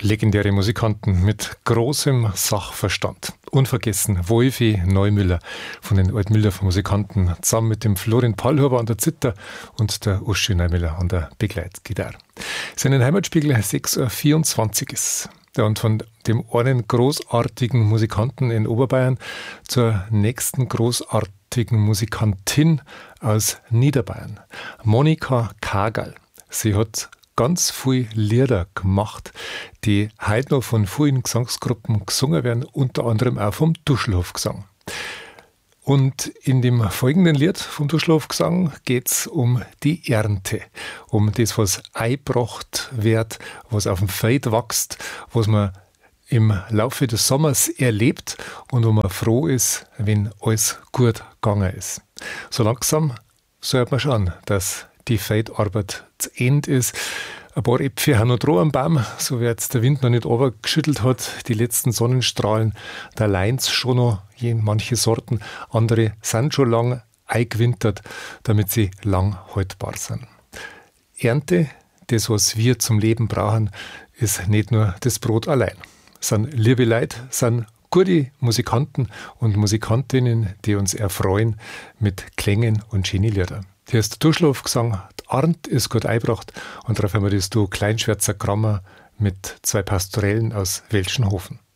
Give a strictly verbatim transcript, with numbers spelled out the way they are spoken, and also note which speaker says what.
Speaker 1: Legendäre Musikanten mit großem Sachverstand. Unvergessen Wolfi Neumüller von den Altmühlder Musikanten zusammen mit dem Florin Pallhuber an der Zither und der Uschi Neumüller an der Begleitgitarre. Seinen Heimatspiegel sechs Uhr vierundzwanzig ist. Ja, und von dem einen großartigen Musikanten in Oberbayern zur nächsten großartigen Musikantin aus Niederbayern, Monika Kagerl. Sie hat ganz viele Lieder gemacht, die heute noch von vielen Gesangsgruppen gesungen werden, unter anderem auch vom Duschelhofgesang. Und in dem folgenden Lied vom Duschelhofgesang geht es um die Ernte, um das, was eingebracht wird, was auf dem Feld wächst, was man im Laufe des Sommers erlebt und wo man froh ist, wenn alles gut gegangen ist. So langsam sollte man schauen, dass die Feldarbeit zu Ende ist. Ein paar Äpfel haben noch dran am Baum, so wie jetzt der Wind noch nicht runtergeschüttelt hat. Die letzten Sonnenstrahlen, da leint's schon noch je manche Sorten. Andere sind schon lang eingewintert, damit sie lang haltbar sind. Ernte, das, was wir zum Leben brauchen, ist nicht nur das Brot allein. Es sind liebe Leute, sind gute Musikanten und Musikantinnen, die uns erfreuen mit Klängen und schönen Liedern. Hier ist der Duschelhofgesang, Arndt ist gut eingebracht und darauf haben wir das Duo Kleinschwärzer Grammer mit zwei Pastorellen aus Welschenhofen.